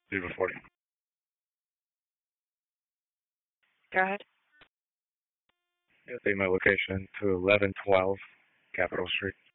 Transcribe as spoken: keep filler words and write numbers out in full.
Zero forty. Go ahead. Take my location to eleven twelve Capitol Street.